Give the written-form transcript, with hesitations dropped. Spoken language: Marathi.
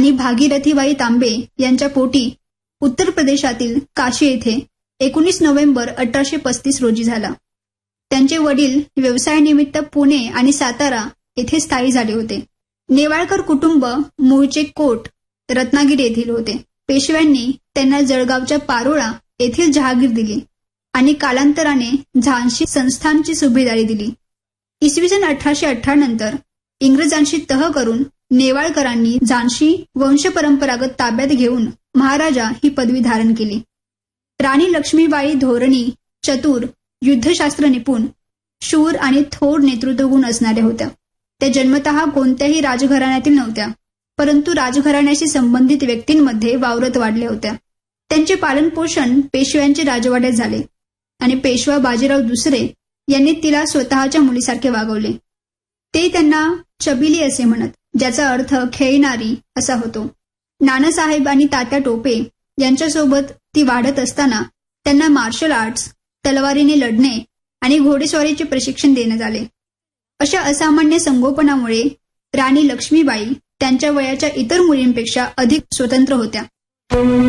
आणि भागीरथीबाई तांबे यांच्या पोटी उत्तर प्रदेशातील काशी येथे 19 नोव्हेंबर 1835 रोजी झाला. त्यांचे वडील व्यवसायानिमित्त पुणे आणि सातारा येथे स्थायी झाले होते. नेवाळकर कुटुंब मूळचे कोट, रत्नागिरी येथील होते. पेशव्यांनी त्यांना जळगावच्या पारोळा येथील जहागीर दिली आणि कालांतराने झांसी संस्थानची सुभेदारी दिली. इसवी सन 1818 नंतर इंग्रजांशी तह करून नेवाळकरांनी झांसी वंशपरंपरागत ताब्यात घेऊन महाराजा ही पदवी धारण केली. राणी लक्ष्मीबाई धोरणी, चतुर, युद्धशास्त्र निपुण, शूर आणि थोर नेतृत्वगुण असणाऱ्या होत्या. त्या जन्मतः कोणत्याही राजघराण्यातील नव्हत्या, परंतु राजघराण्याशी संबंधित व्यक्तींमध्ये वावरत वाढल्या होत्या. त्यांचे पालनपोषण पेशव्यांचे राजवाड्यात झाले आणि पेशवा बाजीराव दुसरे यांनी तिला स्वतःच्या मुलीसारखे वागवले. ते त्यांना चबिली असे म्हणत, ज्याचा अर्थ खेळणारी असा होतो. नानासाहेब आणि तात्या टोपे यांच्यासोबत ती वाढत असताना त्यांना मार्शल आर्ट्स, तलवारीने लढणे आणि घोडेस्वारीचे प्रशिक्षण देण्यात आले. अशा असामान्य संगोपनामुळे राणी लक्ष्मीबाई त्यांच्या वयाच्या इतर मुलींपेक्षा अधिक स्वतंत्र होत्या.